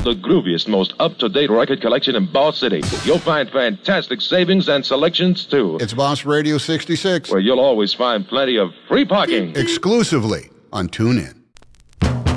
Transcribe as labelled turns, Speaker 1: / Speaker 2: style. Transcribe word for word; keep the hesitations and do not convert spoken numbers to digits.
Speaker 1: The grooviest, most up-to-date record collection in Boss City. You'll find fantastic savings and selections, too.
Speaker 2: It's Boss Radio sixty-six.
Speaker 1: Where you'll always find plenty of free parking.
Speaker 2: Exclusively on TuneIn.